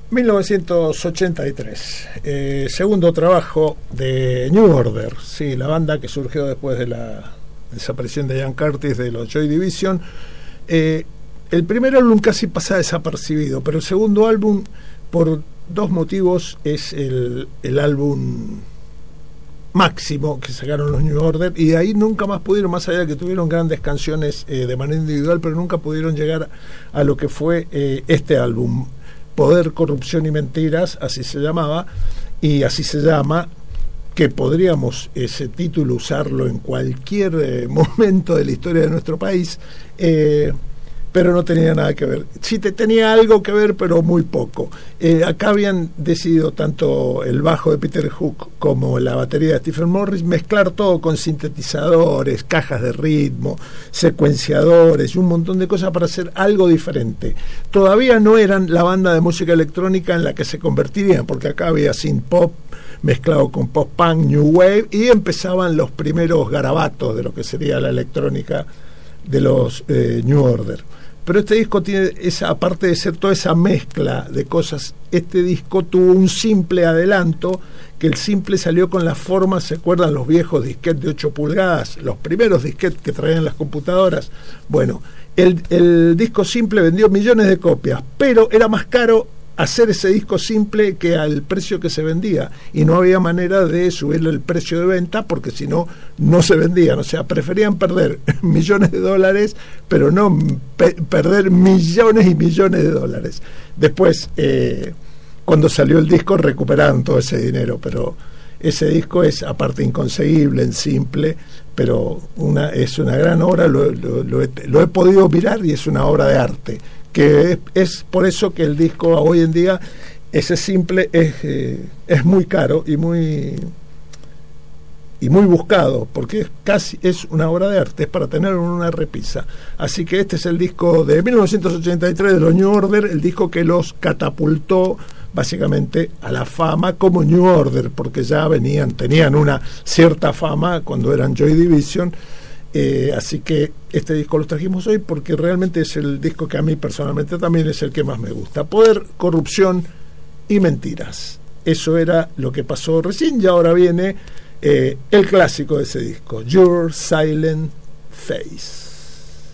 1983, segundo trabajo de New Order, sí, la banda que surgió después de la desaparición de Ian Curtis de los Joy Division. El primer álbum casi pasa desapercibido, pero el segundo álbum, por dos motivos, es el álbum máximo que sacaron los New Order, y de ahí nunca más pudieron, más allá de que tuvieron grandes canciones de manera individual, pero nunca pudieron llegar a lo que fue este álbum, Poder, Corrupción y Mentiras, así se llamaba, y así se llama, que podríamos ese título usarlo en cualquier momento de la historia de nuestro país, pero no tenía nada que ver. Sí, tenía algo que ver, pero muy poco. Acá habían decidido tanto el bajo de Peter Hook como la batería de Stephen Morris mezclar todo con sintetizadores, cajas de ritmo, secuenciadores y un montón de cosas para hacer algo diferente. Todavía no eran la banda de música electrónica en la que se convertirían, porque acá había synth pop mezclado con pop punk, new wave, y empezaban los primeros garabatos de lo que sería la electrónica de los New Order. Pero este disco tiene esa, aparte de ser toda esa mezcla de cosas, este disco tuvo un simple adelanto, que el simple salió con las formas, ¿se acuerdan los viejos disquetes de 8 pulgadas? Los primeros disquetes que traían las computadoras. Bueno, el disco simple vendió millones de copias, pero era más caro hacer ese disco simple que al precio que se vendía, y no había manera de subirle el precio de venta, porque si no, no se vendían. O sea, preferían perder millones de dólares, pero no perder millones y millones de dólares. Después, cuando salió el disco, recuperaron todo ese dinero, pero ese disco es aparte inconseguible en simple, pero es una gran obra. Lo he podido mirar y es una obra de arte, que es por eso que el disco hoy en día, ese simple, es muy caro y muy buscado, porque es una obra de arte, es para tener una repisa. Así que este es el disco de 1983 de los New Order, el disco que los catapultó básicamente a la fama como New Order, porque ya tenían una cierta fama cuando eran Joy Division. Así que este disco lo trajimos hoy porque realmente es el disco que a mí personalmente también es el que más me gusta. Poder, Corrupción y Mentiras. Eso era lo que pasó recién, y ahora viene el clásico de ese disco, Your Silent Face.